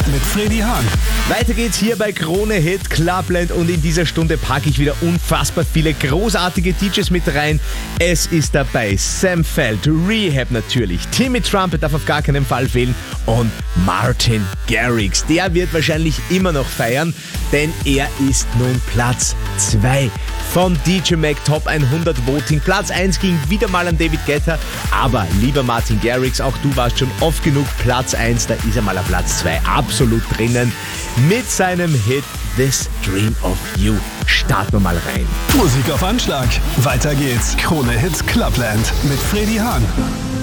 mit Freddy Hahn. Weiter geht's hier bei Krone Hit Clubland und in dieser Stunde packe ich wieder unfassbar viele großartige DJs mit rein. Es ist dabei Sam Feld, Rehab natürlich, Timmy Trumpet darf auf gar keinen Fall fehlen und Martin Garrix. Der wird wahrscheinlich immer noch feiern, denn er ist nun Platz 2 von DJ Mag Top 100 Voting. Platz 1 ging wieder mal an David Guetta, aber lieber Martin Garrix, auch du warst schon oft genug Platz 1, da ist er mal auf Platz 2 absolut drinnen mit seinem Hit This Dream of You. Starten wir mal rein. Musik auf Anschlag. Weiter geht's. Krone Hit Clubland mit Freddy Hahn.